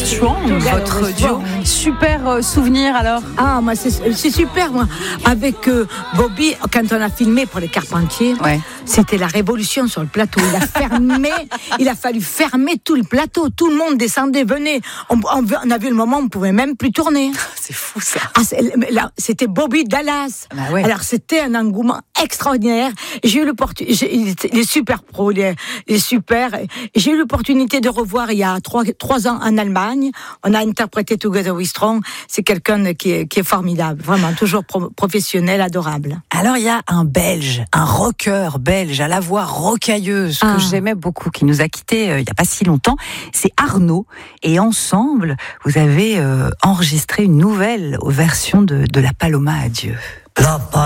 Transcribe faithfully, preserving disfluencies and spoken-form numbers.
Strong, votre duo. Super euh, souvenir alors. Ah, moi, c'est, c'est super, moi. Avec euh, Bobby, quand on a filmé pour les Carpentiers, ouais. C'était la révolution sur le plateau. Il a fermé, il a fallu fermer tout le plateau. Tout le monde descendait, venait. On, on, on a vu le moment où on ne pouvait même plus tourner. C'est fou ça. Ah, c'est, là, c'était Bobby Dallas. Bah ouais. Alors c'était un engouement extraordinaire. J'ai eu l'opportunité, les super pros, les, les super. J'ai eu l'opportunité de revoir il y a trois, trois ans en Allemagne. On a interprété Together We Strong. C'est quelqu'un qui est, qui est formidable, vraiment toujours pro, professionnel, adorable. Alors il y a un Belge, un rocker belge à la voix rocailleuse que ah. j'aimais beaucoup, qui nous a quittés euh, il y a pas si longtemps. C'est Arnaud, et ensemble vous avez euh, enregistré une nouvelle version de, de La Paloma Adieu. La